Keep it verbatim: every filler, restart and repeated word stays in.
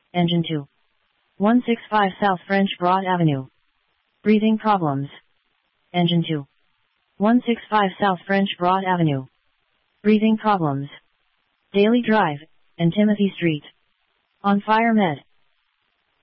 Engine two. one sixty-five South French Broad Avenue. Breathing problems. Engine two. one sixty-five South French Broad Avenue. Breathing problems. Daily Drive, and Timothy Street. On Fire Med.